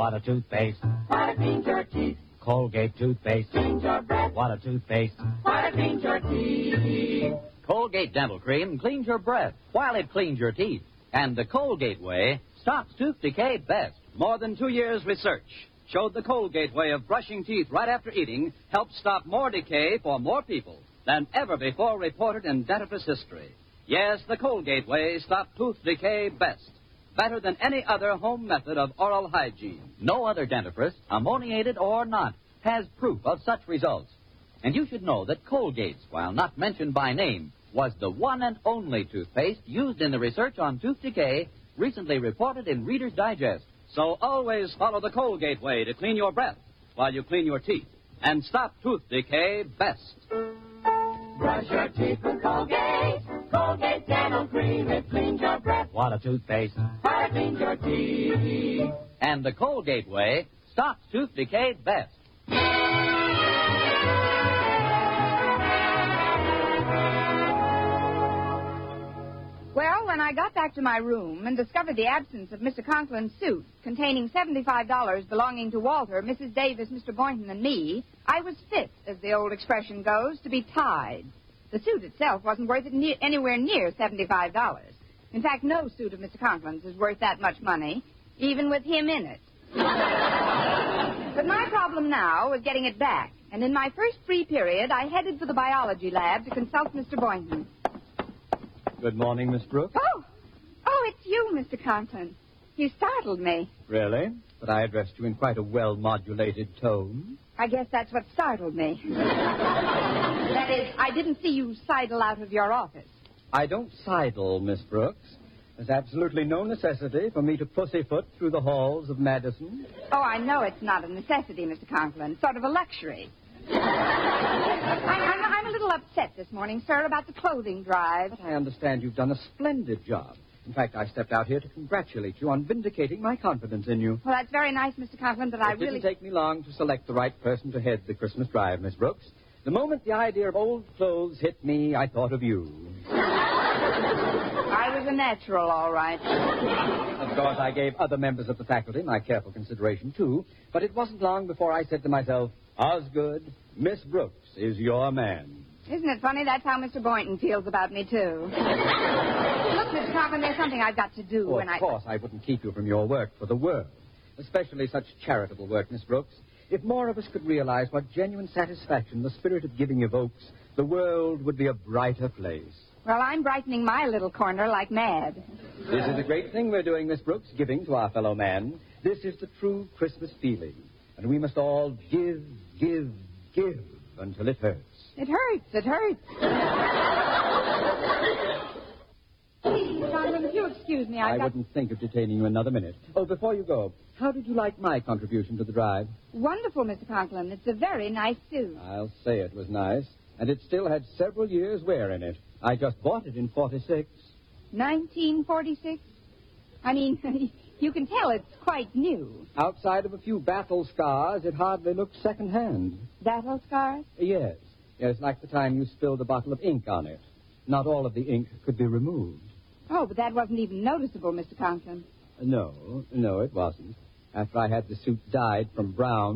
What a toothpaste. What it cleans your teeth. Colgate toothpaste. Cleans your breath. What a toothpaste. What it cleans your teeth. Colgate Dental Cream cleans your breath while it cleans your teeth. And the Colgate way stops tooth decay best. More than 2 years' research showed the Colgate way of brushing teeth right after eating helped stop more decay for more people than ever before reported in dentifrice history. Yes, the Colgate way stopped tooth decay best. Better than any other home method of oral hygiene. No other dentifrice, ammoniated or not, has proof of such results. And you should know that Colgate's, while not mentioned by name, was the one and only toothpaste used in the research on tooth decay recently reported in Reader's Digest. So always follow the Colgate way to clean your breath while you clean your teeth and stop tooth decay best. Brush your teeth with Colgate. Colgate Dental Cream. It cleans your breath. What a toothpaste. What it cleans your teeth. And the Colgate way stops tooth decay best. Well, when I got back to my room and discovered the absence of Mr. Conklin's suit containing $75 belonging to Walter, Mrs. Davis, Mr. Boynton, and me, I was fit, as the old expression goes, to be tied. The suit itself wasn't worth it anywhere near $75. In fact, no suit of Mr. Conklin's is worth that much money, even with him in it. But my problem now was getting it back. And in my first free period, I headed for the biology lab to consult Mr. Boynton. Good morning, Miss Brooks. Oh, it's you, Mr. Conklin. You startled me. Really? But I addressed you in quite a well-modulated tone. I guess that's what startled me. That is, I didn't see you sidle out of your office. I don't sidle, Miss Brooks. There's absolutely no necessity for me to pussyfoot through the halls of Madison. Oh, I know it's not a necessity, Mr. Conklin. Sort of a luxury. I'm a little upset this morning, sir, about the clothing drive. But I understand you've done a splendid job. In fact, I stepped out here to congratulate you on vindicating my confidence in you. Well, that's very nice, Mr. Conklin, but I It didn't take me long to select the right person to head the Christmas drive, Miss Brooks. The moment the idea of old clothes hit me, I thought of you. I was a natural, all right. Of course, I gave other members of the faculty my careful consideration, too. But it wasn't long before I said to myself, Osgood, Miss Brooks is your man. Isn't it funny? That's how Mr. Boynton feels about me, too. Look, Mr. Conklin, there's something I've got to do. Oh, of course, I wouldn't keep you from your work for the world. Especially such charitable work, Miss Brooks. If more of us could realize what genuine satisfaction the spirit of giving evokes, the world would be a brighter place. Well, I'm brightening my little corner like mad. This is a great thing we're doing, Miss Brooks, giving to our fellow man. This is the true Christmas feeling. And we must all give until it hurts. It hurts. Please, Mr. Conklin, if you'll excuse me, I wouldn't think of detaining you another minute. Oh, before you go, how did you like my contribution to the drive? Wonderful, Mr. Conklin. It's a very nice suit. I'll say it was nice. And it still had several years' wear in it. I just bought it in 46. 1946? I mean, you can tell it's quite new. Outside of a few battle scars, it hardly looks second-hand. Battle scars? Yes. Yes, like the time you spilled a bottle of ink on it. Not all of the ink could be removed. Oh, but that wasn't even noticeable, Mr. Conklin. No, it wasn't. After I had the suit dyed from brown